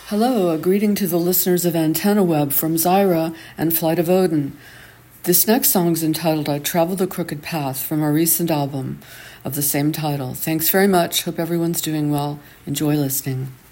Hello, a greeting to the listeners of Antenna Web from Zyra and Flight of Odin. This next song is entitled I Travel the Crooked Path from our recent album of the same title. Thanks very much. Hope everyone's doing well. Enjoy listening.